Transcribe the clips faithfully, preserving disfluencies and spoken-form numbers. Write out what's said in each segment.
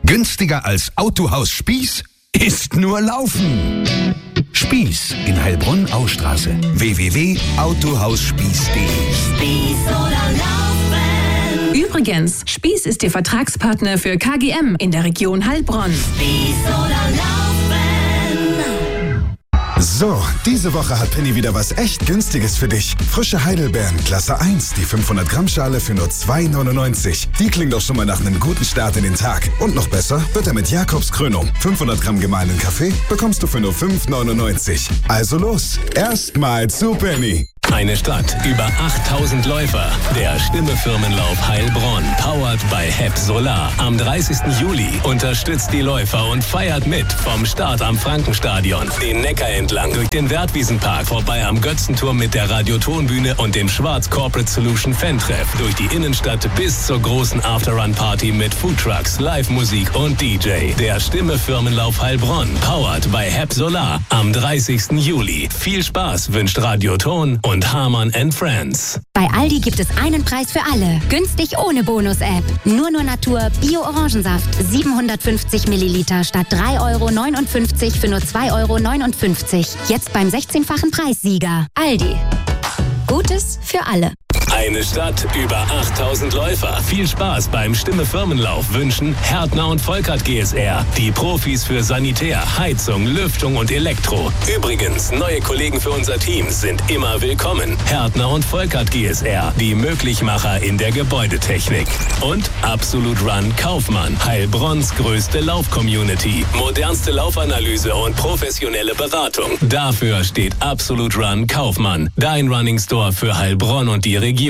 Günstiger als Autohaus Spieß ist nur Laufen. Spieß in Heilbronn-Austraße. w w w punkt autohausspieß punkt d e Spieß oder Laufen. Übrigens, Spieß ist Ihr Vertragspartner für K G M in der Region Heilbronn. Spieß oder Laufen. So, diese Woche hat Penny wieder was echt Günstiges für dich. Frische Heidelbeeren, Klasse eins, die fünfhundert Gramm Schale für nur zwei neunundneunzig. Die klingt doch schon mal nach einem guten Start in den Tag. Und noch besser wird er mit Jakobs Krönung. fünfhundert Gramm gemahlenen Kaffee bekommst du für nur fünf neunundneunzig. Also los, erstmal zu Penny. Eine Stadt, über achttausend Läufer. Der Stimme-Firmenlauf Heilbronn, powered by H E P Solar. Am dreißigsten Juli unterstützt die Läufer und feiert mit vom Start am Frankenstadion, den Neckar entlang, durch den Wertwiesenpark, vorbei am Götzenturm mit der Radiotonbühne und dem Schwarz Corporate Solution Fan-Treff, durch die Innenstadt bis zur großen After-Run-Party mit Foodtrucks, Live-Musik und D J. Der Stimme-Firmenlauf Heilbronn, powered by H E P Solar. Am dreißigsten Juli. Viel Spaß wünscht Radioton und Hamann and Friends. Bei Aldi gibt es einen Preis für alle. Günstig ohne Bonus-App. Nur nur Natur Bio-Orangensaft. siebenhundertfünfzig Milliliter statt drei Euro neunundfünfzig für nur zwei Euro neunundfünfzig. Jetzt beim sechzehnfachen Preissieger. Aldi. Gutes für alle. Eine Stadt, über achttausend Läufer. Viel Spaß beim Stimme-Firmenlauf wünschen Härtner und Volkert G S R. Die Profis für Sanitär, Heizung, Lüftung und Elektro. Übrigens, neue Kollegen für unser Team sind immer willkommen. Härtner und Volkert G S R. Die Möglichmacher in der Gebäudetechnik. Und Absolute Run Kaufmann. Heilbronns größte Lauf-Community. Modernste Laufanalyse und professionelle Beratung. Dafür steht Absolute Run Kaufmann. Dein Running Store für Heilbronn und die Region.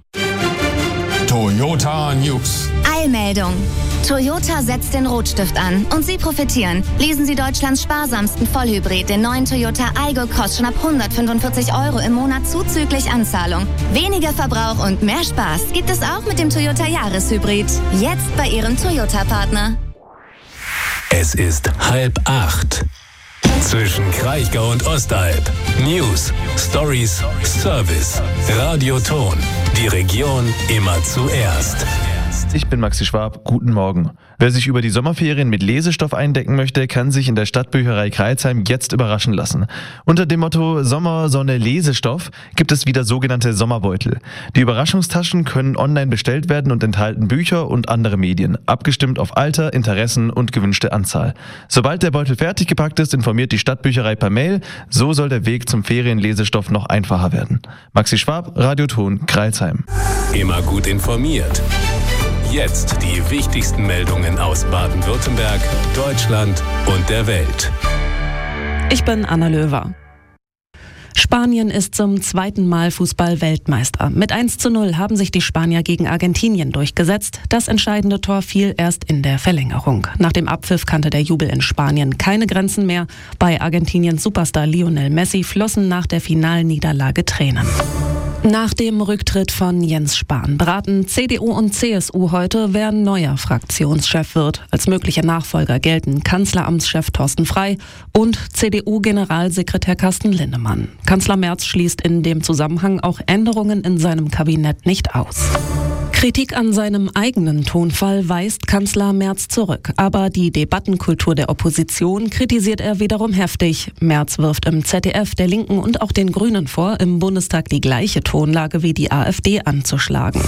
Toyota News. Eilmeldung. Toyota setzt den Rotstift an und Sie profitieren. Lesen Sie Deutschlands sparsamsten Vollhybrid, den neuen Toyota Aygo, kostet schon ab hundertfünfundvierzig Euro im Monat zuzüglich Anzahlung. Weniger Verbrauch und mehr Spaß gibt es auch mit dem Toyota Jahreshybrid. Jetzt bei Ihrem Toyota-Partner. Es ist halb acht. Zwischen Kraichgau und Ostalb. News, Stories, Service. Radioton. Die Region immer zuerst. Ich bin Maxi Schwab, guten Morgen. Wer sich über die Sommerferien mit Lesestoff eindecken möchte, kann sich in der Stadtbücherei Crailsheim jetzt überraschen lassen. Unter dem Motto Sommer, Sonne, Lesestoff gibt es wieder sogenannte Sommerbeutel. Die Überraschungstaschen können online bestellt werden und enthalten Bücher und andere Medien, abgestimmt auf Alter, Interessen und gewünschte Anzahl. Sobald der Beutel fertig gepackt ist, informiert die Stadtbücherei per Mail. So soll der Weg zum Ferienlesestoff noch einfacher werden. Maxi Schwab, Radioton, Crailsheim. Immer gut informiert. Jetzt die wichtigsten Meldungen aus Baden-Württemberg, Deutschland und der Welt. Ich bin Anna Löwer. Spanien ist zum zweiten Mal Fußball-Weltmeister. Mit eins zu null haben sich die Spanier gegen Argentinien durchgesetzt. Das entscheidende Tor fiel erst in der Verlängerung. Nach dem Abpfiff kannte der Jubel in Spanien keine Grenzen mehr. Bei Argentiniens Superstar Lionel Messi flossen nach der Finalniederlage Tränen. Nach dem Rücktritt von Jens Spahn beraten C D U und C S U heute, wer neuer Fraktionschef wird. Als mögliche Nachfolger gelten Kanzleramtschef Thorsten Frey und C D U-Generalsekretär Carsten Linnemann. Kanzler Merz schließt in dem Zusammenhang auch Änderungen in seinem Kabinett nicht aus. Kritik an seinem eigenen Tonfall weist Kanzler Merz zurück. Aber die Debattenkultur der Opposition kritisiert er wiederum heftig. Merz wirft im Z D F, der Linken und auch den Grünen vor, im Bundestag die gleiche Tonlage wie die AfD anzuschlagen.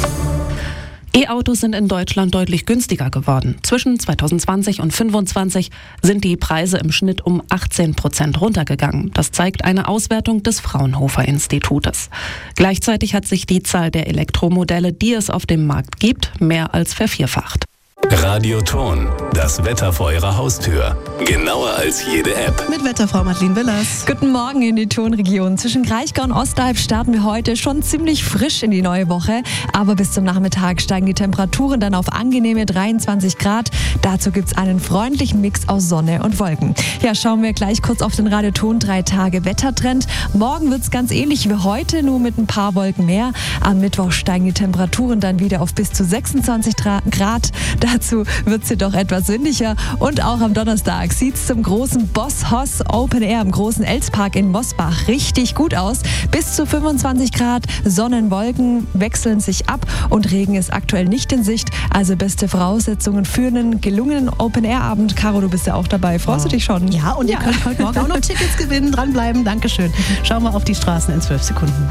E-Autos sind in Deutschland deutlich günstiger geworden. Zwischen zweitausendzwanzig und fünfundzwanzig sind die Preise im Schnitt um achtzehn Prozent runtergegangen. Das zeigt eine Auswertung des Fraunhofer Institutes. Gleichzeitig hat sich die Zahl der Elektromodelle, die es auf dem Markt gibt, mehr als vervierfacht. Radioton, das Wetter vor Ihrer Haustür. Genauer als jede App. Mit Wetterfrau Madeleine Willers. Guten Morgen in die Tonregion. Zwischen Kraichgau und Ostalb starten wir heute schon ziemlich frisch in die neue Woche. Aber bis zum Nachmittag steigen die Temperaturen dann auf angenehme dreiundzwanzig Grad. Dazu gibt es einen freundlichen Mix aus Sonne und Wolken. Ja, schauen wir gleich kurz auf den Radioton drei Tage Wettertrend. Morgen wird es ganz ähnlich wie heute, nur mit ein paar Wolken mehr. Am Mittwoch steigen die Temperaturen dann wieder auf bis zu sechsundzwanzig Grad. Dazu dazu wird sie doch etwas windiger. Und auch am Donnerstag sieht es zum großen Boss Hoss Open Air im großen Elspark in Mosbach richtig gut aus. Bis zu fünfundzwanzig Grad, Sonnenwolken wechseln sich ab und Regen ist aktuell nicht in Sicht. Also beste Voraussetzungen für einen gelungenen Open Air Abend. Caro, du bist ja auch dabei. Freust wow. du dich schon? Ja, und ihr ja. könnt heute Morgen auch noch Tickets gewinnen. Dranbleiben. Dankeschön. Schauen wir auf die Straßen in zwölf Sekunden.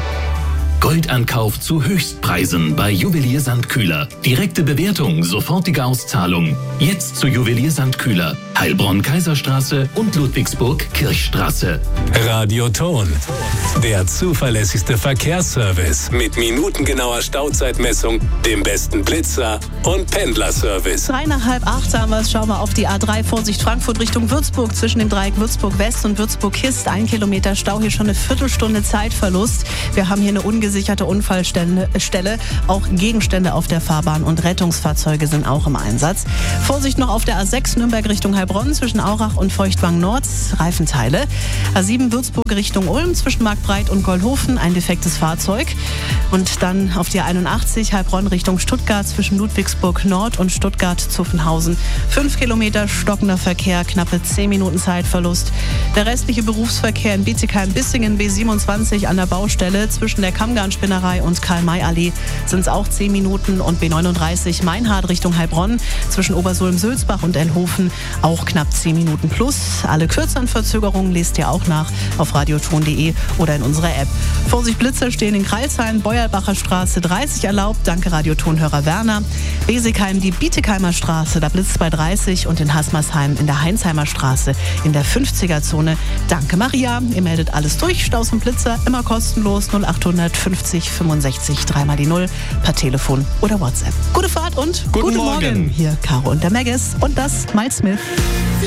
Goldankauf zu Höchstpreisen bei Juwelier Sandkühler. Direkte Bewertung, sofortige Auszahlung. Jetzt zu Juwelier Sandkühler. Heilbronn-Kaiserstraße und Ludwigsburg-Kirchstraße. Radioton. Der zuverlässigste Verkehrsservice mit minutengenauer Stauzeitmessung, dem besten Blitzer und Pendlerservice. Drei nach halb acht haben wir es. Schauen wir auf die A drei. Vorsicht Frankfurt Richtung Würzburg. Zwischen dem Dreieck Würzburg West und Würzburg Kist. Ein Kilometer Stau. Hier schon eine Viertelstunde Zeitverlust. Wir haben hier eine ungesicherte Unfallstelle. Auch Gegenstände auf der Fahrbahn und Rettungsfahrzeuge sind auch im Einsatz. Vorsicht noch auf der A sechs Nürnberg Richtung Heilbronn zwischen Aurach und Feuchtwang Nord. Reifenteile. A sieben Würzburg Richtung Ulm zwischen Marktbreit und Goldhofen. Ein defektes Fahrzeug. Und dann auf die A einundachtzig Heilbronn Richtung Stuttgart zwischen Ludwigsburg Nord und Stuttgart-Zuffenhausen. Fünf Kilometer stockender Verkehr, knappe zehn Minuten Zeitverlust. Der restliche Berufsverkehr in Bietigheim-Bissingen B siebenundzwanzig an der Baustelle zwischen der Kammgarnspinnerei und Karl-May-Allee sind es auch zehn Minuten und B neununddreißig Meinhard Richtung Heilbronn zwischen Obersulm-Sülzbach und Elhofen auch knapp zehn Minuten plus. Alle kürzeren Verzögerungen lest ihr auch nach auf radioton punkt de oder in unserer App. Vorsicht Blitzer stehen in Kreilsheim, Beuerbacher Straße dreißig erlaubt, danke Radiotonhörer Werner. Besigheim die Bietigheimer Straße, da blitzt bei dreißig und in Hasmersheim in der Heinsheimer Straße in der fünfziger Zone. Danke Maria, ihr meldet alles durch, Staus und Blitzer immer kostenlos null achthundert fünfzig fünfundsechzig dreimal die null per Telefon oder WhatsApp. Gute Fahrt und guten, guten Morgen. Morgen. Hier Caro und der Megas und das Miles Smith.